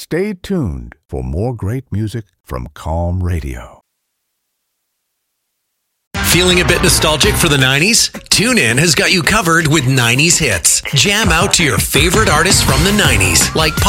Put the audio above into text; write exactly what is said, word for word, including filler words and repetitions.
Stay tuned for more great music from Calm Radio. Feeling a bit nostalgic for the nineties? TuneIn has got you covered with nineties hits. Jam out to your favorite artists from the nineties, like